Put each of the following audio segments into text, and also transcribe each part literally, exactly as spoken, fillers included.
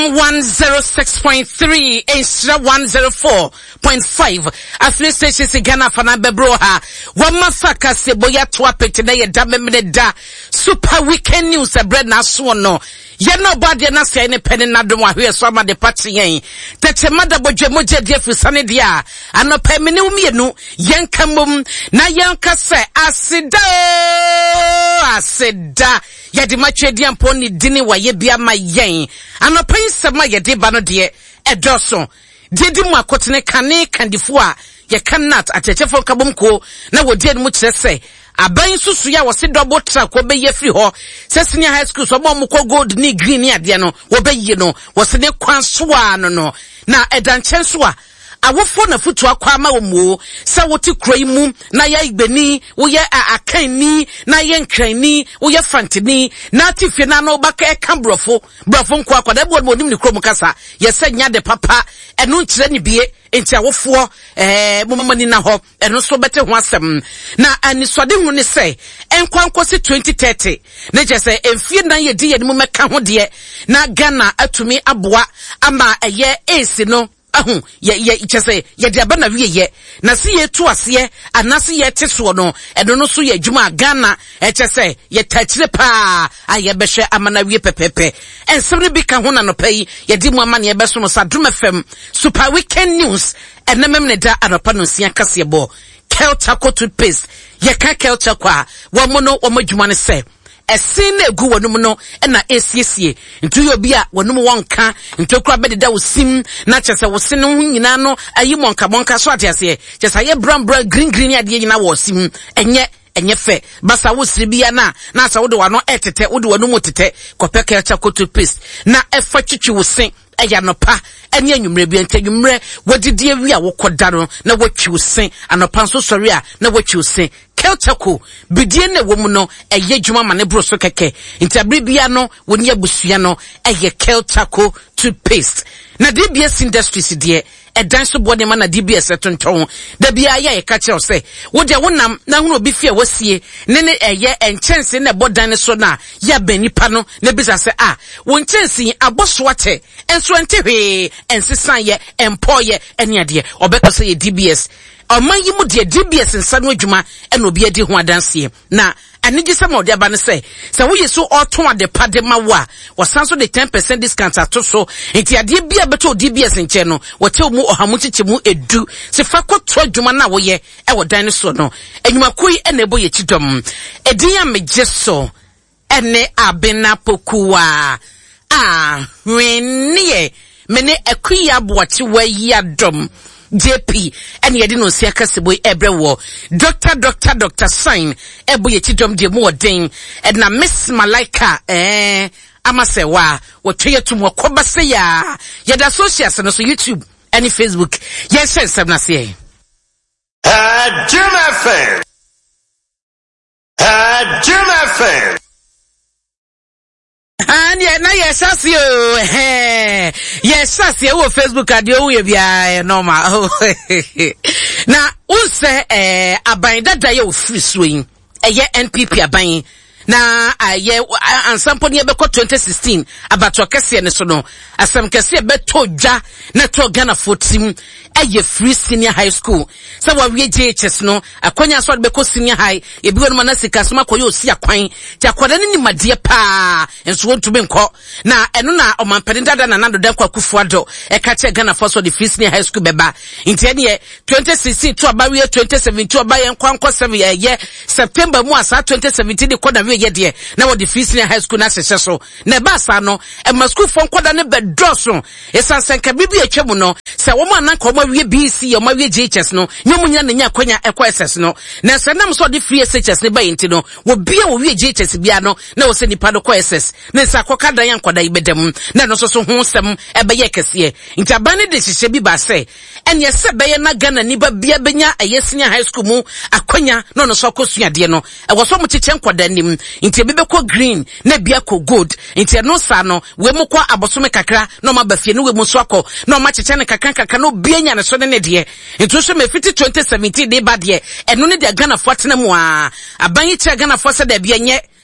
one oh six point three extra one oh four point five after stations in Ghana fana bebroha wama faka seboya to apete na ye da memene da super weekend news e bread na so no ye no body na say ne pen na dom ahwe so ama de party yen tete mada bodwe moje de afusane dia anopa mene umienu yen kamom na yen ka se asida asida ye de matwe dia mpo ni dini wa ye bia ma yen anopa sema ye de ba no de edoso dedi mu akotene kane kandifo a ye kanat atechefo kabomko na wodi mu kire se aban susu ya wo se double track wo be ye free ho se senior high school so bo mu ko gold ni green ni ade no wo be yi no wo se ne kwan so a no no na edanchen so a awofo na futu akwa ma omo se woti kroi mu na ya igbeni wo ye akanni na ye nkranni wo ye fantini na tifie na no baka e kan brofo brofo nko akwada bo mo nim ni krom kasa ye se nya de papa enu nkire ni bie enti awofo eh momamani na ho enu so bete ho asem na anisode hu ni se enkwanko se twenty thirty na je se emfie na ye di ye ni mo meka ho de na Ghana atumi aboa ama eye esi no ahun ye ye chese ye de aba na wie ye na se ye tu ase anase ye teso no eno no so ye adwuma Ghana e chese ye tachire pa aye behwe amana wie pepepe ensem bi ka ho na no pai ye di mu amane ye beso no Sadrum F M super weekend news enemem ne da anopa no sia kase bo Keltaco toothpaste ye ka Keltaco a wo mo no wo madwuma ne se esin na egu wonum no na esiesie ntu yo bia wonum wonka ntokura bededa wosim na chese wosene hu nyina no ayi monka monka so atiase chese ye brown brown green green ade nyina wosim enye enye fe basa wosiri bia na na asa wode wano etete wode wonum tete kopeka Keltaco toothpaste na efa twitwi wosen eya nopa ene anwumre bi entanyumre wodidi awi a wokoda no na watwi wosen anopa nso sori a na watwi wosen Keltaco bidie na wo mu no eye dwuma mane bro so keke ntabri bia no woni abusua no eye Keltaco toothpaste na D B S Industries de edan so bode ma na D B S tonton da bia ya ye ka che ose wo de wonam na hunu obi fie wasie ne ne eye enchense na bodan so na ya banipa no na bisa se ah wo enchense aboso ate enso ente hwe ensesan ye empoye ene ade obeka se ye D B S oman yi mu de D B S nsa no adwuma ena obi adi ho adanse na anigi se ma odi aba ne se se wo yeso oton ade pade ma wa wasan so de ten percent discount ato so enti ade bia beto D B S nche no wote mu ohamu chiche mu edu se fa kwoto adwuma na wo ye e wo dan ne so no enwuma koi ena ebo ye chidom edin ya mejeso ene abena pokuwa ah hwenie mene akuya boachi wa yi adom J P and ye didn't see a cassiboy ebrewo doctor doctor doctor sign ebo ye chidom de mo den and na Miss Malaika eh amase wa wo twe to mo koba se ya ye da socials no so YouTube and Facebook yes yes am na say uh Jim F M uh Jim F M and yeah, na yes as you eh yes as you Facebook adio we bia normal na unse eh aban dada ye ofiri soin eye N P P aban na aye ansampo ne be ko twenty sixteen abato kese ne so no asem kese be toja na to Ghana fourteen aye free senior high school so wa wie J H S no akonya so be ko senior high e bi wonu na sika so makoye osi akwan ti akoda ne nimade pa enso wontu be nko na eno na omampede dada na nando da kwakufuado e ka che Ghana for so the free senior high school beba nti ne twenty sixteen to abawie twenty seventeen obaye nkwanko seven ye September mu asa twenty seventeen de koda ye de na wo the free senior high school na sese so na ba sa no e ma school fo nkoda ne be doso esansenka bibi atwemu no se wo ma na ko ma wie B C o ma wie J H S no nyomu nya na nya kwanya ekwa S S no na se nam so the free S H S ne ba yinti no wo bia wo wie J H S bia no na wo se nipa do kwa S S na se akoka dan yankoda ibedam na no so so ho sem e be ye kese nti abane de hihye bi ba se enye se be ye na Ghana ni ba bia benya eye senior high school mu akwanya no no so kosuade no e wo so mu chiche nkoda nim nti bebe ko green na bia ko gold nti no sa no we mu kwa abosome kakra no ma bafie no we mu so akọ no ma chiche ne kakra kakra no bia nya ne so ne de nti so me fifty twenty seventeen de ba de eno ne de Ghana fortene mu a aban yi che Ghana for se de bia nye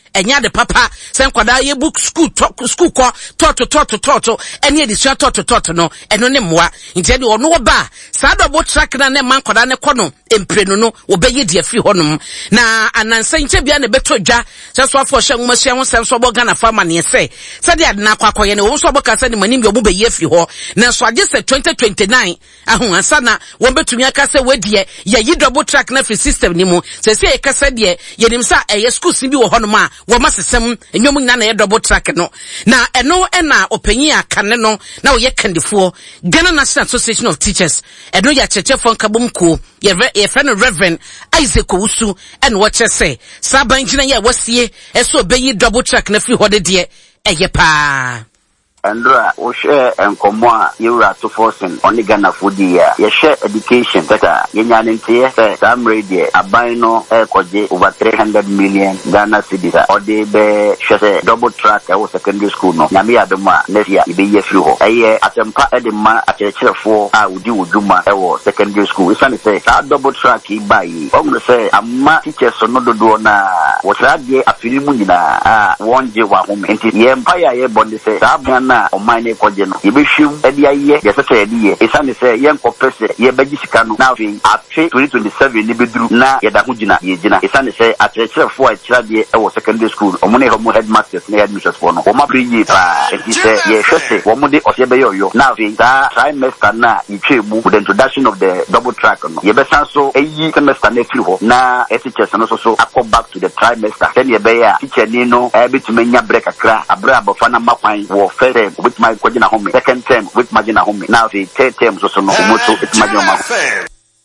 enya de papa sen kwada ye book school talk school ko toto toto toto eni edisua toto toto no eno ne moa nti de ono ba sa double track na ne man kwada ne kono emprenu no obeye de afiri honom na anansa nche bia ne beto dwa se so afo hye nwumasua ho sem so boga na farmer ne se se de ade na akwakoye ne wo so boka se ne manim bi obo ye afiri ho na so age se twenty twenty-nine ahu ansa na wo betumi aka se wedie ye yi double track na free system ni mu se se e kasa de ye nim sa e school sin bi wo honom a wo masesem enyom nyina na ye double track no na eno e na opanyi aka ne no na wo ye kandifo Ghana National Association of Teachers eno ya chechefo nkabom ko ye ye friend Reverend Isaac Owusu and what you say saban gina ye wasie eso beyi double track na free hode de eye pa Andra, we share and come on, you are to force on the Ghana food year. You share education better. You know, some radio, a bino, a koje over three hundred million Ghana cedis. Or they be share double track at secondary school. No, Namia Duma, next year, be yes, you ho. A year at some part of the man at a chair for I would do with Duma or secondary school. It's only say, that double track he buy. I'm going to say, a ma teacher so no do na. What's that year a film ah one J home. And the empire ye bond say, Sabana. O mine kwaje no ye behwem e dia ye ye sese ye ye esane se ye nkopese ye bagi sika no na afi afi twenty twenty-seven ni beduru na ye da ho gina ye gina esane se akyerɛkyerɛfo a kyerɛ de e wo secondary school o mo ne ho headmasters na administrators for no o ma brinyi pa e se ye hwese wo mo de ose be yoyo na afi da trimester na itwemu with the introduction of the double track no ye be san so eyi semester na firi ho na teachers no so so akọ back to the trimester then ye be ya teacher ni no e betumenya break akra abra abofa na makwan wo fere with my kwajina home second term with majina home now the third term so so no moto it majina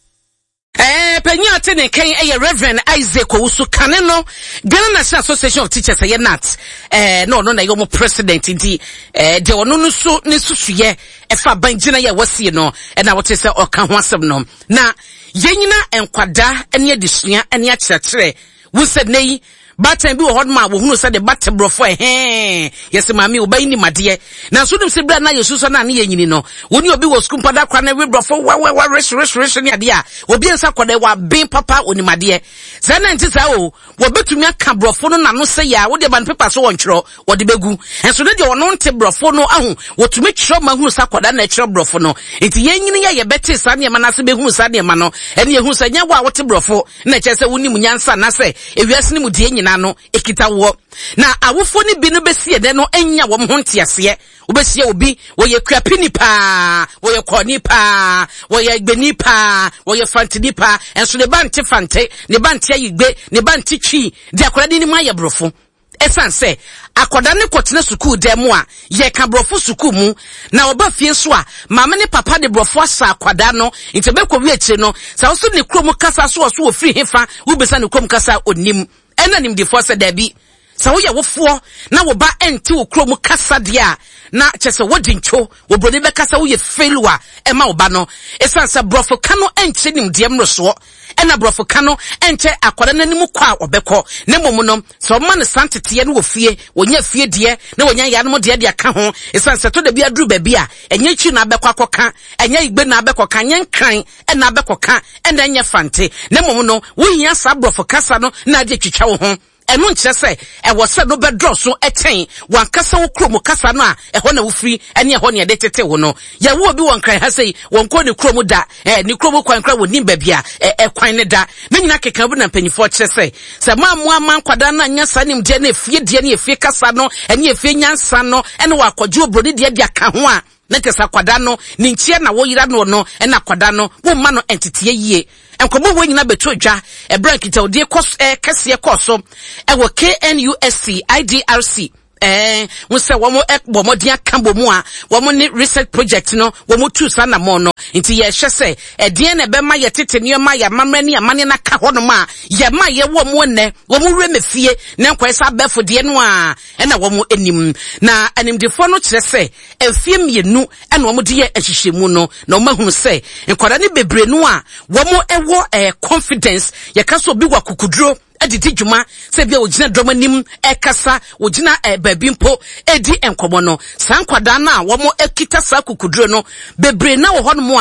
eh penyi ate ne kan eh Reverend Isaac Owusu kane no Ghana National Association of Teachers eh nat eh no no na yo mo president ndi eh de ono no so ne susuye e fa banjina ye wasi no e na wote se oka ho asem no na yenyina enkwada ene adesua ene akyerɛkyerɛ wo se nei Batan bi wo hodma wo hunu se de bat brofo eh yes mami wo bayi ni made na so dem se bra na yesuso na ne yenyini no woni obi wo school pada kwa na we brofo wa wa rish rish rish ne ade a obi ensa kwada wa bin papa oni made ze na nti sa o wo betumi aka brofo no na no se ya wo de ban paper so won twero wo de begu enso de de wo no nte brofo no ahu wo tumi twero ma hunu sa kwada na twero brofo no enti yenyini ya ye beti sa ne ma na se be hunu sa ne ma no ene ye hunu sa nya wo a wo te brofo na che se woni mu nyansa na se ewiase ni mu die no ekita wo na awofo ni bi no besie de no enya wo ho ntiase wo besie obi wo ye kwapini pa wo ye koni pa wo ye gbeni pa wo ye fantini pa enso ne bante fante ne bante ayigbe ne bante twi de akorade ni ma ye brofo esanse akoda ne kotene school dem a ye ka brofo school mu na oba fie so a mama ne papa de brofo asa akoda no nti be ko wi akire no sa wo so ne krom kasa so so ofiri hefa wo besa ne krom kasa onim ena nim de force dabi sa wo ye wofo na wo ba enti wo krom kasa dia na chese wo dincho wo brode be kasa wo ye failure e ma wo ba no esanse brofo kano enche nim de mroso ena brofo kano enche akwada nanim kwa obekọ ne momunom so ma ne santete ne wo fie wonya fie de na wonya ya no de de aka ho esanse to da bi aduru ba bi a enye chi na abekọ akoka enye igbe na abekọ ka nye nkran ena abekọ ka ena enye fante ne momunom wo hia sa brofo kasa no na de twitwa wo ho enu nkyere se e wo se no be draw so eten wan kasa wo krom kasa no a e ho na wo free ene e ho ne de tete wo no ya wo obi won kran ha sei won ko ne krom da eh ne krom kwan kra wo nim ba bia e kwan ne da na nyina keka bu na mpanyifo kyere se se ma mo aman kwada na nya sanim de na efie de na efie kasa no ene efie nyansa no ene wa akwadwo broni de de aka ho a na kesa kwada no ni nchie na wo yira no no ena kwada no wo ma no entity yie enkomo wo nyina beto dwa e brank ta odi kos e kase koso e wo K N U S C I D R C eh wo se wo mo ekbo mo dia kambo mu a wo mo ni research project no wo mo tu sa na mo no nti ye hwe se e de na be ma ye tete ne ma ya mamra ni amane na ka ho no ma ye ma ye wo mo ne wo mo re mefie na nkwa sa befo de no a e na wo mo enim na animdefo no kire se efie mienu e na wo mo de ye ahyehyemu no na wo mahunu se nkwada ne bebre no a wo mo ewo eh confidence ye ka so bi wa kukuduro editi djuma se bia ogina drama nim ekasa ogina e baabi mpo edi enkomo no sankwada na wo mo ekita sa kukuduro no bebre na wo ho no mo a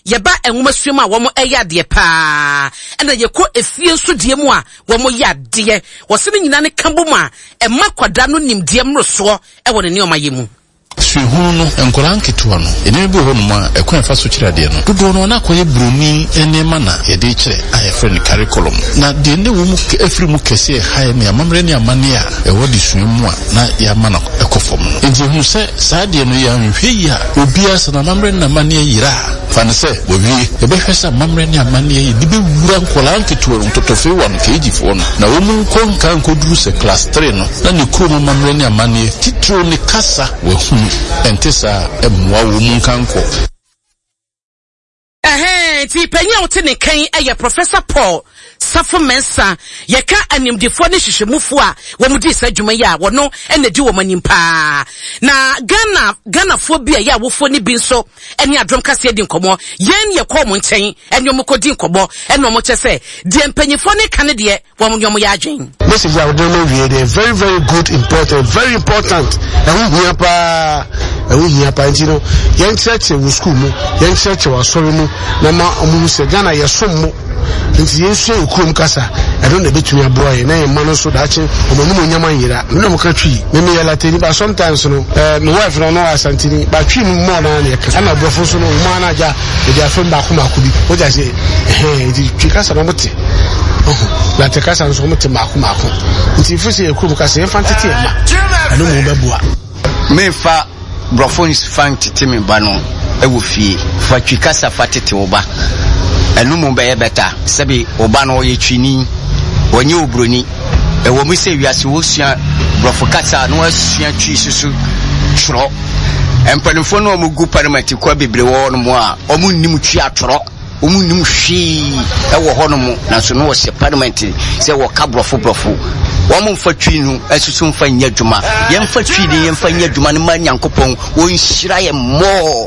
yeba enwoma suam a womo eyade pa ena yeko efie nso die mu a womo yade wo se nyina ne kambo mu a emma kwada no nimde mroso e wo ne ne omayemu Suhunu enkoran ketuwa no ene bi ho no a ekwan fa so kirade no dodo no na koye broni ene mana ye de kire a ye friend curriculum na de ne wo mu efri mu kese haye me amamre ne amane a e wodi suemu a na ya mana ekofom no enje hu se saade no ya nhwe ya obi asa na amamre na amane yira fa ne se wo wi e be hwesa amamre ne amane ye di be wura enkoran ketuwa no totofe won keji fo no na wo mu konkan koduru se class three no na ne kuro amamre ne amane titro ne kasa wo hu entesa emwa wo munkanko eh ti penya wote ne kan eye Professor Paul Safo Mensa yeka animdefo ne hyehyemufo a wo mudi sa dwuma ya wo no ene di wo manimpa na Ghana Ghana fo bia ya wofo ne bi nso ene adrom kase di nkomo yen ye kɔ mo nkyɛn ene mo kɔ di nkomo ene mo kyese di empanyifo ne kan de wo mo nyom ya adwen message ya do no wie dey very very good important very important e hu hia pa e hu hia pa ntino yen church wo school mu yen church wa sori mu na ma omu se Ghana ye som mu nti yesu okurum kasa e don na betumi aboa ye na ye ma no so da kye omo mu nyama yira na mo ka twi me me yala teni ba sometimes no eh me wife no no asantini ba twi mu mo na na ye ka na brofo so no mo na ja e dia fem ba ko ma ko bi o ja se eh di twi kasa no mote oh la te kasa no so mote ma ko ma ko nti fu se okurum kasa ye fantiti e ma anu mo beboa me fa brofo is fantiti me ba no e wo fie fa twi kasa fatiti wo ba enu mo be beta sebi oba no ye twini onye obroni e wo mi se wiase wo sua brofo kasa no asua twi susu twro empanifo no mo gu parliament kwa bebre wo no mo a omo nnim twi atwro omo nnim hwi e wo ho no mo na so no wo se parliament se wo ka brofo brofo wo mo mfa twi no asusu mfa nya dwuma ye mfa twi ni ye mfa nya dwuma no ma nyankopon wo nhira ye mo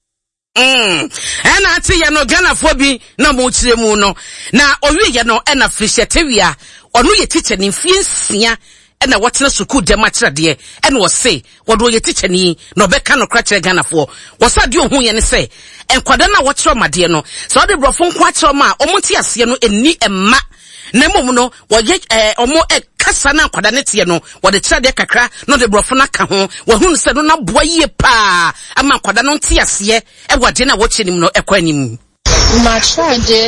Mm. Ena ati ya no Ghana fo bi na mo chire mu no na owi ya no ena frishetewia onu ye teacher ni mfie nsia ena wotena suku dem akyerede ena wo se wodo ye teacher ni no beka no kra kire Ghana fo wo sa de ohun ye ne se enkwada na wo kire made no so de brofo nko akire ma omonti ase no eni emma na mom no wo ye omo kasa na nkwada ne tie no wo de kire de kakra no de brofo na ka ho wo hu se no na boa yie pa ama nkwada no nti ase e wode na wo kire nim no ekwa nim Macha de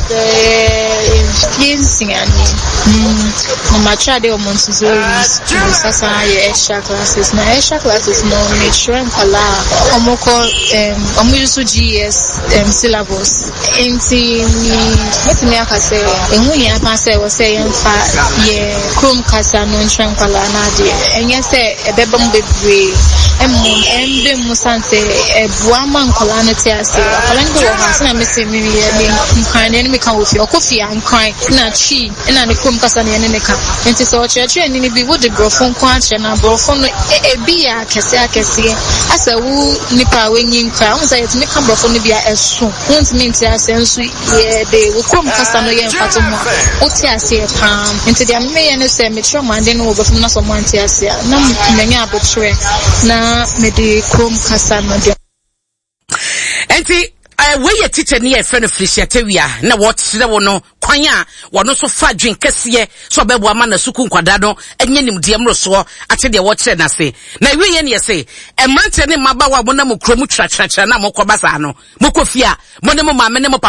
influencing ani mm macha de omontizoris sasa ye extra classes na extra classes no make sure nkala omoko um omusu G S um syllabus enti ni metimi akase ehun ya pa se wo se yemfa ye Chrome kasa no ntwen nkala na de enye se ebeba mbebre emmum ende musante ebuama nkala no ti ase akala ndo wo ha na mesi mi ye nkane ni meka wo fi okofi ankran na chi na ne kom kasa ne ne ka enti so church ni ni bi wo de brofo nko ache na brofo no e bi ya kese akese asa wu nipa wenyi nkra wo say etimi ka brofo no bia eso won't mean ti ase nso ye de wo kom kasa no ye mfato mo o ti ase pam enti dia me ye ne se me tro mande no wo brofo na so mo anti ase na menya abotre na me de kom kasa no de enti we ye teacher ni e friend Frishetewia na what kire wo no kwan a wo no so fa dwen kese so bebo ama na suku nkwada no enye nim de mroso ate de wo kire na se na we ye ne se e mante ne maba wa mo na mo krom twatwatwa na mo kɔ basa no mo kɔ fia mo ne mo maame ne mo